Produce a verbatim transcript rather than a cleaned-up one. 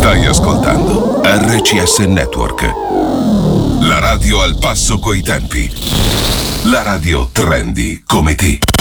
Stai ascoltando R C S Network, la radio al passo coi tempi, la radio trendy come te.